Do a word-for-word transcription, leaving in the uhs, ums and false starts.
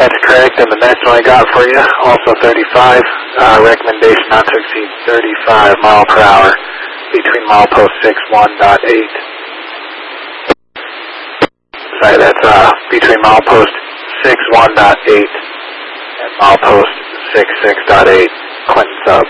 That's correct, and the next one I got for you, also thirty-five, uh, recommendation not to exceed thirty-five mile per hour between milepost six one dot eight. Sorry, that's uh, between milepost six one dot eight and milepost six six dot eight, Clinton Sub.